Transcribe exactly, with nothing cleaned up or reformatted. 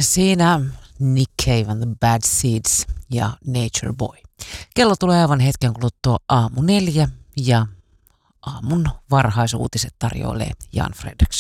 Siinä Nick Cave and the Bad Seeds ja Nature Boy. Kello tulee aivan hetken kuluttua aamu neljä ja aamun varhaisuutiset tarjoilee Jan Fredrik.